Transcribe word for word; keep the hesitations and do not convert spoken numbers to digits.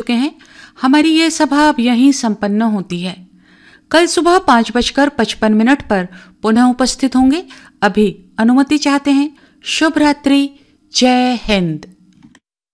चुके हैं। हमारी ये सभा अब यहीं संपन्न होती है। कल सुबह पाँच बजकर पचपन मिनट पर पुनः उपस्थित होंगे। अभी अनुमति चाहते हैं। शुभ रात्रि। जय हिंद।